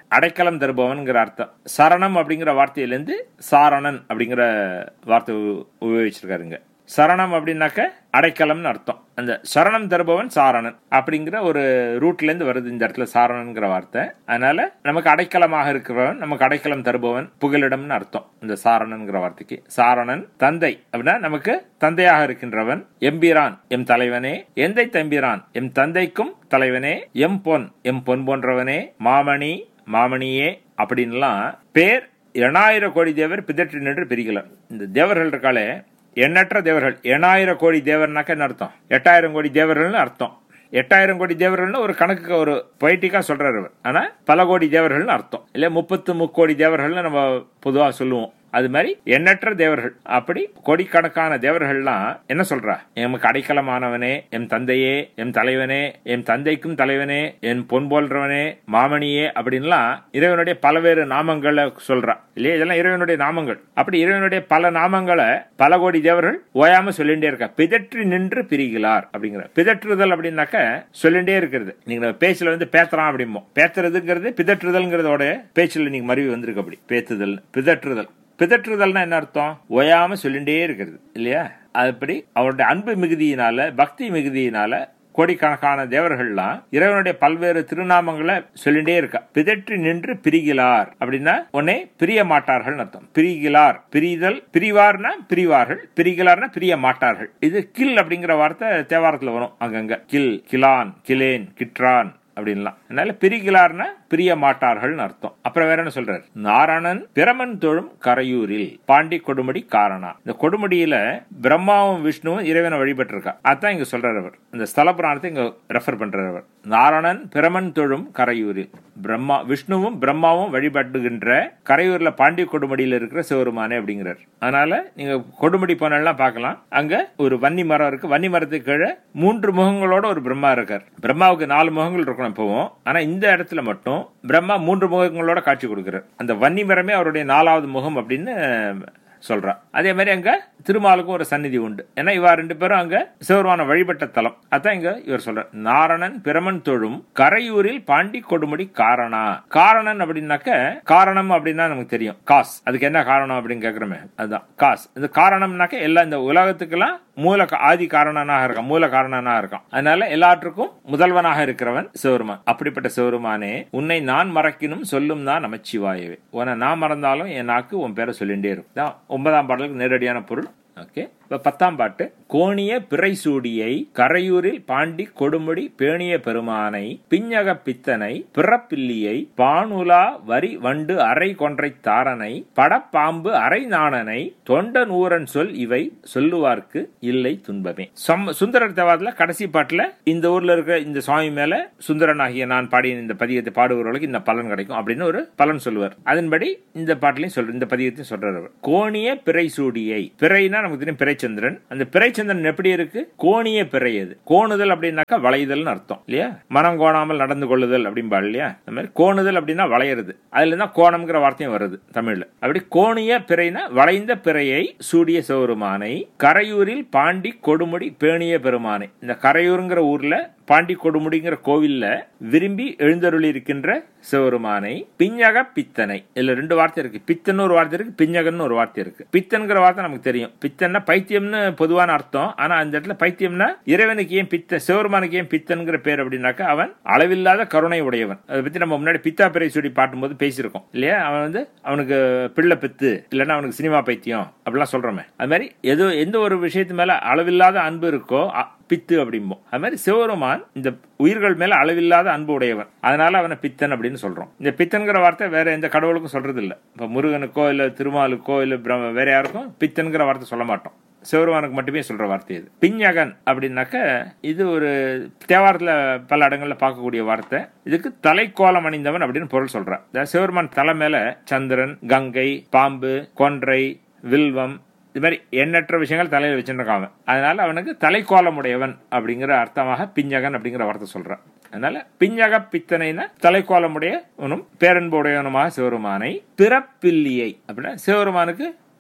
அடைக்கலம் தருபவன்ங்கிற அர்த்தம். சரணம் அப்படிங்கிற வார்த்தையிலிருந்து சாரணன் அப்படிங்கிற வார்த்தை உபயோகிச்சிருக்காருங்க. சரணம் அப்படின்னாக்க அடைக்கலம்னு அர்த்தம். அந்த சரணம் தருபவன் சாரணன் அப்படிங்கிற ஒரு ரூட்ல இருந்து வருது இந்த இடத்துல சாரணன்கிற வார்த்தை. அதனால நமக்கு அடைக்கலமாக இருக்கிறவன், நமக்கு அடைக்கலம் தருபவன், புகலிடம்னு அர்த்தம் இந்த சாரணன்கிற வார்த்தைக்கு. சாரணன் தந்தை அப்படின்னா நமக்கு தந்தையாக இருக்கின்றவன். எம்பிரான் எம் தலைவனே, எந்தை தம்பிரான் எம் தந்தைக்கும் தலைவனே, எம் பொன் போன்றவனே, மாமணி மாமணியே அப்படின்லாம் பேர் 8000 கோடி தேவர் பிதற்றி நின்று பிரிகலர். இந்த தேவர்கள் இருக்காளே, எண்ணற்ற தேவர்கள், 8000 கோடி தேவர்னாக்க என்ன அர்த்தம்? 8000 கோடி தேவர்கள்னு அர்த்தம். 8000 கோடி தேவர்கள்னு ஒரு கணக்குக்கு ஒரு பொய்டிக்கா சொல்றாரு. ஆனா பல கோடி தேவர்கள்னு அர்த்தம் இல்ல. 33 கோடி தேவர்கள்னு நம்ம பொதுவா சொல்லுவோம். அது மாதிரி எண்ணற்ற தேவர்கள், அப்படி கோடிக்கணக்கான தேவர்கள்லாம் என்ன சொல்றா? எமக்கு அடைக்கலமானவனே, எம் தந்தையே, எம் தலைவனே, எம் தந்தைக்கும் தலைவனே, என் பொன் போன்றவனே, மாமணியே அப்படின்லாம் இறைவனுடைய பல்வேறு நாமங்களை சொல்றா இல்லையா? இதெல்லாம் இறைவனுடைய நாமங்கள். அப்படி இறைவனுடைய பல நாமங்களை பல கோடி தேவர்கள் ஓயாம சொல்லிட்டே இருக்கா. பிதற்றி நின்று பிரிகிறார் அப்படிங்கிற. பிதற்றுதல் அப்படின்னாக்க சொல்லிட்டே இருக்கிறது. நீங்க பேச்சுல வந்து பேத்துறான் அப்படிமோ, பேத்துறதுங்கிறது பிதற்றுதல்ங்கிறதோட பேச்சுல நீங்க மருவி வந்திருக்கு. அப்படி பேத்துதல், பிதற்றுதல். பிதற்றுதல்னா என்ன அர்த்தம்? ஓயாம சொல்லிட்டே இருக்கிறது இல்லையா? அப்படி அவருடைய அன்பு மிகுதியினால, பக்தி மிகுதியினால கோடிக்கணக்கான தேவர்கள்லாம் இறைவனுடைய பல்வேறு திருநாமங்களை சொல்லிட்டே இருக்கா. பிதற்றி நின்று பிரிகிறார் அப்படின்னா உடனே பிரிய மாட்டார்கள் அர்த்தம். பிரிகிறார், பிரிதல், பிரிவார்னா பிரிவார்கள், பிரிகிறார்னா பிரிய மாட்டார்கள். இது கில் அப்படிங்கிற வார்த்தை தேவாரத்துல வரும் அங்கங்க. கில், கிலான், கிலேன், கிட்ரான் அப்படின்லாம். அதனால பிரிகிறார்னா பிரிய மாட்டார்கள் அர்த்தம். அப்புறம் வேற என்ன சொல்றாரு? நாரணன் பிரமன் தொழும் கரையூரில் பாண்டி கொடுமுடி காரணா. இந்த கொடுமுடியில பிரம்மாவும் விஷ்ணுவும் இறைவனை வழிபட்டிருக்கா. அதான் இங்க சொல்றாரு அவர். இந்த ஸ்தல புராணத்தை இங்க ரெஃபர் பண்றாரு அவர். நாரணன் பிரமன் தொழும் கரையூரில், பிரம்மா விஷ்ணுவும் பிரம்மாவும் வழிபட்டுகின்ற கரையூர்ல பாண்டி கொடுமுடியில இருக்கிற சிவருமானே அப்படிங்கிறார். அதனால நீங்க கொடுமுடி போனெல்லாம் பார்க்கலாம். அங்க ஒரு வன்னி மரம் இருக்கு. வன்னி மரத்துக்கு கீழே 3 முகங்களோட ஒரு பிரம்மா இருக்கார். பிரம்மாவுக்கு 4 முகங்கள் இருக்கணும் எப்பவும். ஆனா இந்த இடத்துல மட்டும் பிரம்மா 3 முகங்களோட காட்சி கொடுக்கிறார். அந்த வன்னி மரமே அவருடைய 4வது முகம் அப்படின்னு சொல்றா. அதே மாதிரி அங்க திருமாலுக்கும் ஒரு சந்நிதி உண்டு. ஏன்னா இவா 2 பேரும் அங்க சிவருமான வழிபட்ட தலம். அதான் இங்க இவர் சொல்ற. நாரணன் பிரமன் தொழும் கரையூரில் பாண்டி கொடுமுடி காரணா. காரணன் அப்படின்னாக்க, காரணம் அப்படின்னா நமக்கு தெரியும் காஸ். அதுக்கு என்ன காரணம் அப்படின்னு கேக்குறமே, அதுதான் காஸ். இந்த காரணம்னாக்க எல்லாம் இந்த உலகத்துக்கெல்லாம் மூல ஆதி காரணனாக இருக்கான், மூல காரணனாக இருக்கான். அதனால எல்லாற்றுக்கும் முதல்வனாக இருக்கிறவன் சிவருமான். அப்படிப்பட்ட சிவருமானே, உன்னை நான் மறக்கினும் சொல்லும் தான் நமச்சிவாயவே. உன்னை நான் மறந்தாலும் என் நாக்கு உன் பேரை சொல்லிட்டே இருக்கும். 9ஆம் பாடலுக்கு நேரடியான பொருள். ஓகே. இப்ப 10ஆம் பாட்டு. கோணிய பிறை சூடியை கரையூரில் பாண்டி கொடுமுடி பேணிய பெருமானை பிஞ்சக பித்தனை பிறப்பில்லியை பானுலா வரி வண்டு அரை கொன்றை தாரனை படப்பாம்பு அரை நாணனை தொண்டன் ஊரன் சொல் இவை சொல்லுவார்க்கு இல்லை துன்பமே. சுந்தரர் தேவாரத்துல கடைசி பாட்டுல இந்த ஊர்ல இருக்கிற இந்த சுவாமி மேல சுந்தரனாகிய நான் பாடிய இந்த பதிகத்தை பாடுபவர்களுக்கு இந்த பலன் கிடைக்கும் அப்படின்னு ஒரு பலன் சொல்லுவார். அதன்படி இந்த பாட்டிலையும் சொல்ற, இந்த பதிகத்தையும் சொல்றாரு. கோணிய பிறை சூடியை, பிறைனா நமக்கு தெரியும் பிறைச்சந்திரன். அந்த பிறைச்சந்திரன் எப்படி இருக்கு? கோணிய பிறை. அது கோணுதல் அப்படின்னாக்கா வளைதல் அர்த்தம் இல்லையா? மனம் கோணாமல் நடந்து கொள்ளுதல் அப்படின்பா இல்லையா? அந்த மாதிரி கோணுதல் அப்படின்னா வளையிறது. அதுல இருந்தா கோணம்ங்கிற வார்த்தையும் வருது தமிழ்ல. அப்படி கோணிய பிறைனா வளைந்த பிறையை சூடிய சிவருமானை கரையூரில் பாண்டி கொடுமுடி பேணிய பெருமானை. இந்த கரையூருங்கிற ஊர்ல பாண்டி கொடுமுடிங்கிற கோவில்ல விரும்பி எழுந்தருளி இருக்கின்ற சிவருமானை பிஞ்சக பித்தனை. இதுல 2 வார்த்தை இருக்கு. பித்தன் ஒரு வார்த்தை இருக்கு, பிஞ்சகன் ஒரு வார்த்தை இருக்கு. பித்தன்கிற வார்த்தை நமக்கு தெரியும். பித்தன்னா பைத்தியம்னு பொதுவான அர்த்தம். ஆனா அந்த இடத்துல பைத்தியம்னா இறைவனுக்கு ஏன் பித்தன், சிவருமானுக்கு ஏன் பித்தன்கிற பேர் அப்படின்னாக்கா அவன் அளவில்லாத கருணை உடையவன். அதை பத்தி நம்ம முன்னாடி பித்தா பிறை சூடி பாட்டும் போது பேசியிருக்கோம் இல்லையா? அவன் வந்து அவனுக்கு பிள்ளை பித்து இல்லைன்னா அவனுக்கு சினிமா பைத்தியம் அப்படிலாம் சொல்றோமே. அது மாதிரி எந்த ஒரு விஷயத்து மேல அளவில்லாத அன்பு இருக்கோ பித்து அப்படிம்போம். அது மாதிரி சிவருமான் இந்த உயிர்கள் மேல அளவில்லாத அன்பு உடையவன். அதனால அவனை பித்தன் அப்படின்னு சொல்றோம். இந்த பித்தன்கிற வார்த்தை வேற எந்த கடவுளுக்கும் சொல்றது இல்ல. இப்ப முருகனுக்கோ இல்ல திருமாலுக்கோ இல்ல வேற யாருக்கும் பித்தன்கிற வார்த்தை சொல்ல மாட்டோம். சிவருமானுக்கு மட்டுமே சொல்ற வார்த்தை இது. பிஞ்சகன் அப்படின்னாக்க இது ஒரு தேவாரத்துல பல இடங்கள்ல பார்க்கக்கூடிய வார்த்தை. இதுக்கு தலைக்கோலம் அணிந்தவன் அப்படின்னு பொருள் சொல்ற. சிவருமான் தலை மேல சந்திரன், கங்கை, பாம்பு, கொன்றை, வில்வம், இது மாதிரி எண்ணற்ற விஷயங்கள் தலையில வச்சிருக்கான். அதனால அவனுக்கு தலைக்கோலம் உடையவன் அப்படிங்கிற அர்த்தமாக பிஞ்சகன் அப்படிங்கிற வார்த்தை சொல்றான். அதனால பிஞ்சக பித்தனைனா தலைக்கோலமுடையவனும் பேரன்பு உடையவனுமாக சிவருமானை பிறப்பில்லியை அப்படின்னா சிவருமானுக்கு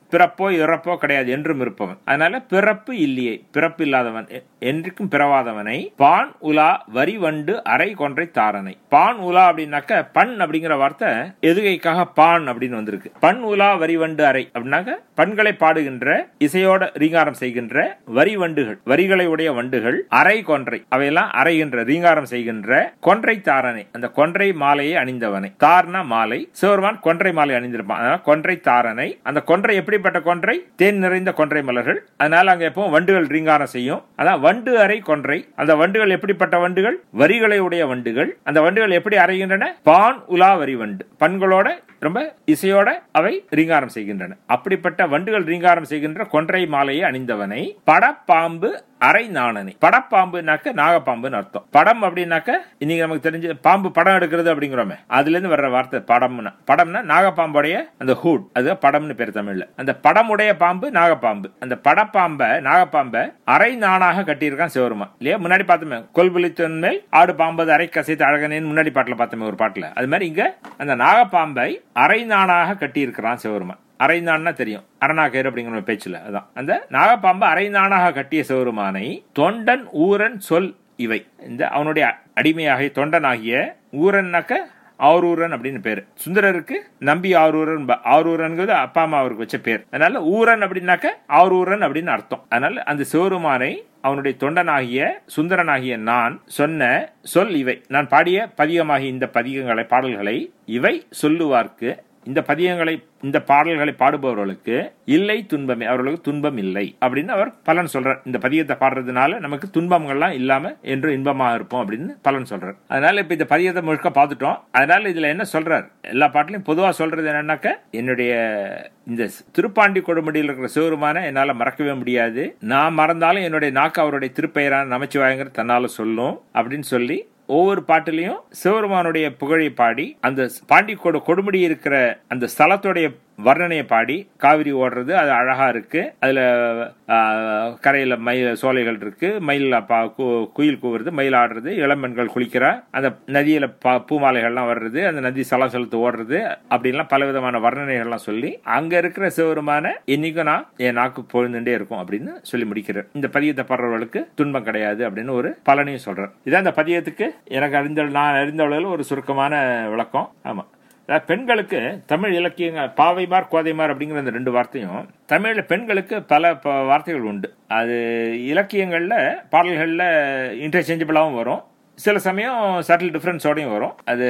பிறப்போ இறப்போ கிடையாது, என்றும் இருப்பவன். அதனால பிறப்பு இல்லையே, பிறப்பு இல்லாதவன், என்றைக்கும் பிறவாதவனை பான் உலா வரி வண்டு அரை கொன்றை தாரனை. பான் உலா அப்படின்னாக்க பண் அப்படிங்கிற வார்த்தை எதுகைக்காக பான் அப்படின்னு வந்திருக்கு. பண் உலா வரி வண்டு அரை அப்படின்னாக்க பண்களை பாடுகின்ற, இசையோட ரீங்காரம் செய்கின்ற வரி வண்டுகள், வரிகளை உடைய வண்டுகள், அரை கொன்றை அவையெல்லாம் அரைகின்ற ரீங்காரம் செய்கின்ற கொன்றை தாரனை, அந்த கொன்றை மாலையை அணிந்தவனை. தார்னா மாலை, சிவருமான் கொன்றை மாலை அணிந்திருப்பான், அதனால கொன்றை தாரனை. அந்த கொன்றை எப்படிப்பட்ட கொன்றை? தேன் நிறைந்த கொன்றை மலர்கள். அதனால அங்க எப்பவும் வண்டுகள் ரீங்காரம் செய்யும். அதான் வண்டு அரை கொன்றை. அந்த வண்டுகள் எப்படிப்பட்ட வண்டுகள்? வரிகளை உடைய வண்டுகள். அந்த வண்டுகள் எப்படி அறைகின்றன? பான் உலா வரி வண்டு, பண்களோட ரொம்ப இசையோட அவை ரீங்காரம் செய்கின்றன. அப்படிப்பட்ட வண்டுகள் ரீங்காரம் செய்கின்ற கொன்றை மாலையை அணிந்தவனை படப்பாம்பு அரை நாணனை. படப்பாம்புனாக்க நாகப்பாம்புன்னு அர்த்தம். படம் அப்படின்னாக்க இன்னைக்கு நமக்கு தெரிஞ்ச பாம்பு படம் எடுக்கிறது அப்படிங்கிறோமே, அதுல இருந்து வர்ற வார்த்தை படம்னா. படம்னா நாகப்பாம்புடைய அந்த ஹூட், அது படம்னு பேர் தமிழ்ல. அந்த படமுடைய பாம்பு நாகப்பாம்பு. அந்த படப்பாம்ப நாகப்பாம்பை அரை நாணாக கட்டியிருக்கான் சிவருமான் இல்லையா? முன்னாடி பார்த்தோமே, கொல்புலித்தன் மேல் ஆடு பாம்பது அரை கசைத்து அழகனேன்னு முன்னாடி பாட்டுல பார்த்தோமே ஒரு பாட்டுல. அது மாதிரி இங்க அந்த நாகப்பாம்பை அரை நாணாக கட்டி இருக்கிறான் சிவருமான். அரை நான்னா தெரியும், அரணாக்கயிறு அப்படிங்கிற பேச்சுல. அதான் அந்த நாகப்பாம்பு அரை நாணாக கட்டிய சிவருமானை தொண்டன் ஊரன் சொல் இவை. இந்த அவனுடைய அடிமையாக தொண்டனாகிய ஊரன்னாக்க ஆரூரன் அப்படின்னு பேரு. சுந்தரருக்கு நம்பி ஆரூரன், ஆரூரன்கிறது அப்பா அம்மா அவருக்கு வச்ச பேர். அதனால ஊரன் அப்படின்னாக்க ஆரூரன் அப்படின்னு அர்த்தம். அதனால அந்த சிவருமானை அவனுடைய தொண்டனாகிய சுந்தரனாகிய நான் சொன்ன சொல் இவை. நான் பாடிய பதிகமாகிய இந்த பதிகங்களை, பாடல்களை இவை சொல்லுவார்க்கு, இந்த பதிகங்களை, இந்த பாடல்களை பாடுபவர்களுக்கு இல்லை துன்பமே, அவர்களுக்கு துன்பம் இல்லை அப்படின்னு அவர் பலன் சொல்றார். இந்த பதிகத்தை பாடுறதுனால நமக்கு துன்பங்கள்லாம் இல்லாம என்று இன்பமாக இருப்போம் அப்படின்னு பலன் சொல்றார். அதனால இப்ப இந்த பதிகத்தை முழுக்க பார்த்துட்டோம். அதனால இதுல என்ன சொல்றார்? எல்லா பாட்டிலையும் பொதுவா சொல்றது என்னன்னாக்க, என்னுடைய இந்த திருப்பாண்டி கொடுமுடியில் இருக்கிற சிவருமான என்னால மறக்கவே முடியாது. நான் மறந்தாலும் என்னுடைய நாக்கு அவருடைய திருப்பெயரான நமச்சிவாயங்கிற தன்னால சொல்லும் அப்படின்னு சொல்லி ஒவ்வொரு பாட்டிலையும் சிவருமானுடைய புகழை பாடி, அந்த பாண்டிக்கோடு கொடுமுடி இருக்கிற அந்த ஸ்தலத்துடைய வர்ணனையை பாடி, காவிரி ஓடுறது அது அழகா இருக்கு, அதுல கரையில மயில் சோலைகள் இருக்கு, மயில் குயில் கூவுறது, மயில் ஆடுறது, இளம்பெண்கள் குளிக்கிறா, அந்த நதியில பூமாலைகள்லாம் வர்றது, அந்த நதி சலம் செலுத்து ஓடுறது, அப்படின்லாம் பல விதமான வர்ணனைகள்லாம் சொல்லி அங்க இருக்கிற சிவருமான இன்னைக்கும் நான் என் நாக்கு பொழுதுண்டே இருக்கும் அப்படின்னு சொல்லி முடிக்கிறார். இந்த பதியத்தை பாடுறவர்களுக்கு துன்பம் கிடையாது அப்படின்னு ஒரு பலனையும் சொல்றார். இதான் இந்த பதியத்துக்கு எனக்கு நான் அறிந்தவர்கள் ஒரு சுருக்கமான விளக்கம். ஆமா, பெண்களுக்கு தமிழ் இலக்கியங்கள் பாவைமார் கோதைமார் அப்படிங்கிற அந்த ரெண்டு வார்த்தையும் தமிழ்ல பெண்களுக்கு பல வார்த்தைகள் உண்டு. அது இலக்கியங்கள்ல பாடல்கள்ல இன்டர்சேஞ்சபிளாகவும் வரும், சில சமயம் சட்டில் டிஃபரன்ஸோடையும் வரும். அது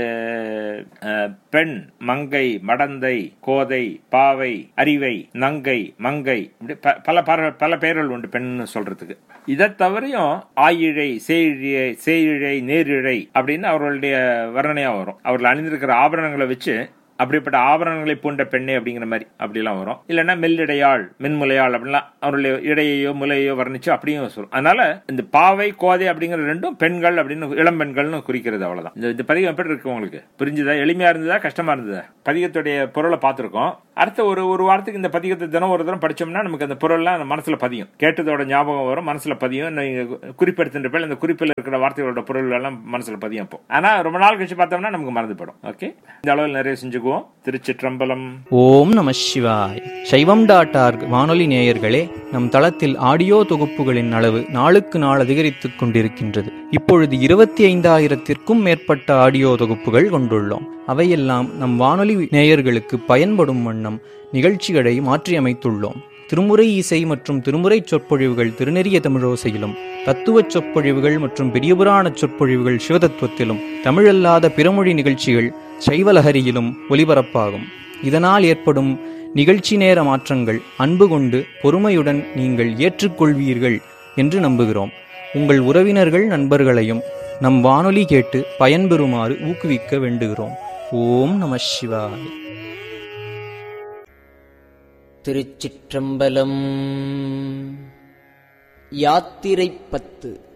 பெண், மங்கை, மடந்தை, கோதை, பாவை, அறிவை, நங்கை, மங்கை, பல பெயர்கள் உண்டு பெண் சொல்றதுக்கு. இதை தவிரையும் ஆயிழை, சேயிழை, நேரிழை அப்படின்னு அவர்களுடைய வர்ணனையா வரும். அவர்கள் அணிந்திருக்கிற ஆபரணங்களை வச்சு அப்படிப்பட்ட ஆபரணங்களை பூண்ட பெண்ணே அப்படிங்கிற மாதிரி அப்படிலாம் வரும். இல்லைன்னா மெல்லிடையாள், மென்முலையாள் அப்படின்லாம் அவருடைய இடையையோ முலையோ வர்ணிச்சு அப்படியும் சொல்லும். அதனால இந்த பாவை, கோதை அப்படிங்கிற ரெண்டும் பெண்கள் அப்படின்னு, இளம் பெண்கள்னு குறிக்கிறது. அவ்வளவுதான். இந்த பதிகம் எப்படி இருக்கு உங்களுக்கு? புரிஞ்சுதா? எளிமையா இருந்ததா, கஷ்டமா இருந்ததா? பதிகத்துடைய பொருளை பார்த்திருக்கோம். அடுத்த ஒரு வாரத்துக்கு இந்த பதிகத்தை தினம் ஒரு தரம் படிச்சோம்னா நமக்கு அந்த பொருள்லாம் மனசுல பதியும், கேட்டதோட ஞாபகம் வரும், மனசுல பதியும். குறிப்பெடுத்துட்டு இந்த குறிப்பில் இருக்கிற வார்த்தைகளோட பொருள் எல்லாம் மனசுல பதியும். ஆனா ரொம்ப நாள் கழிச்சு பார்த்தோம்னா நமக்கு மறந்து போயிடும். ஓகே, இந்த அளவில் நிறைய செஞ்சுக்குவோம். திருச்சிற்றம்பலம். ஓம் நம சிவாய். சைவம்.org வானொலி நேயர்களே, நம் தளத்தில் ஆடியோ தொகுப்புகளின் அளவு நாளுக்கு நாள் அதிகரித்துக் கொண்டிருக்கின்றது. இப்பொழுது 25,000-க்கும் மேற்பட்ட ஆடியோ தொகுப்புகள் கொண்டுள்ளோம். அவையெல்லாம் நம் வானொலி நேயர்களுக்கு பயன்படும் வண்ணம் நிகழ்ச்சிகளை மாற்றியமைத்துள்ளோம். திருமுறை இசை மற்றும் திருமுறை சொற்பொழிவுகள் திருநெறிய தமிழோசையிலும், தத்துவ சொற்பொழிவுகள் மற்றும் பெரியபுராண சொற்பொழிவுகள் சிவதத்துவத்திலும், தமிழல்லாத பிறமொழி நிகழ்ச்சிகள் சைவலஹரியிலும் ஒலிபரப்பாகும். இதனால் ஏற்படும் நிகழ்ச்சி நேர மாற்றங்கள் அன்பு கொண்டு பொறுமையுடன் நீங்கள் ஏற்றுக்கொள்வீர்கள் என்று நம்புகிறோம். உங்கள் உறவினர்கள் நண்பர்களையும் நம் வானொலி கேட்டு பயன்பெறுமாறு ஊக்குவிக்க வேண்டுகிறோம். ஓம் நம சிவாய். திருச்சிற்றம்பலம். யாத்திரை 10.